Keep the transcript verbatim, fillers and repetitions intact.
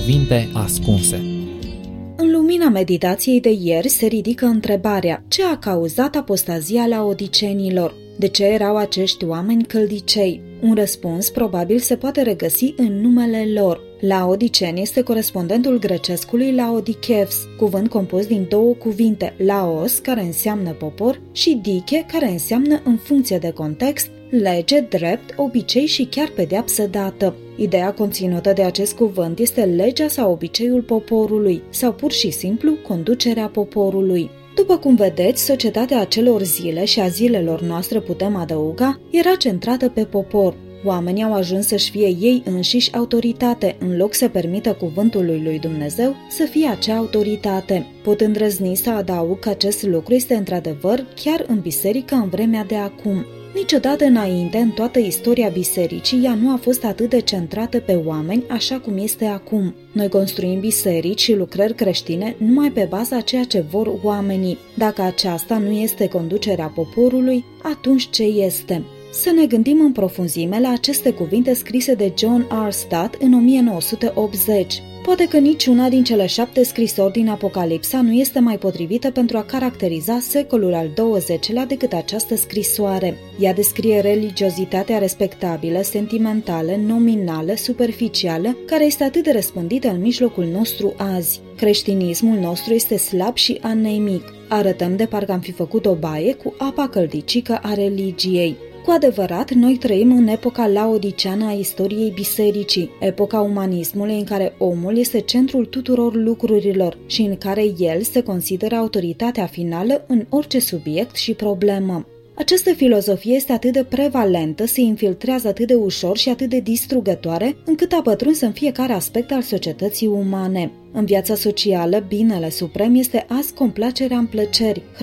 cuvinte ascunse. În lumina meditației de ieri se ridică întrebarea: ce a cauzat apostazia laodicenilor? De ce erau acești oameni căldicei? Un răspuns probabil se poate regăsi în numele lor. Laodiceni este corespondentul grecescului Laodikevs, cuvânt compus din două cuvinte, laos, care înseamnă popor, și dike, care înseamnă, în funcție de context, lege, drept, obicei și chiar pedeapsă dată. Ideea conținută de acest cuvânt este legea sau obiceiul poporului, sau pur și simplu conducerea poporului. După cum vedeți, societatea acelor zile și a zilelor noastre, putem adăuga, era centrată pe popor. Oamenii au ajuns să-și fie ei înșiși autoritate, în loc să permită cuvântului lui Dumnezeu să fie acea autoritate. Pot îndrăzni să adaug că acest lucru este într-adevăr chiar în biserică în vremea de acum. Niciodată înainte, în toată istoria bisericii, ea nu a fost atât de centrată pe oameni așa cum este acum. Noi construim biserici și lucrări creștine numai pe baza a ceea ce vor oamenii. Dacă aceasta nu este conducerea poporului, atunci ce este? Să ne gândim în profunzime la aceste cuvinte scrise de John R. Stott în o mie nouă sute optzeci. Poate că niciuna din cele șapte scrisori din Apocalipsa nu este mai potrivită pentru a caracteriza secolul al douăzecilea decât această scrisoare. Ea descrie religiozitatea respectabilă, sentimentală, nominală, superficială, care este atât de răspândită în mijlocul nostru azi. Creștinismul nostru este slab și anemic. Arătăm de parcă am fi făcut o baie cu apa căldicică a religiei. Cu adevărat, noi trăim în epoca laodiceană a istoriei bisericii, epoca umanismului în care omul este centrul tuturor lucrurilor și în care el se consideră autoritatea finală în orice subiect și problemă. Această filozofie este atât de prevalentă, se infiltrează atât de ușor și atât de distrugătoare, încât a pătruns în fiecare aspect al societății umane. În viața socială, binele suprem este azi complacerea în plăceri,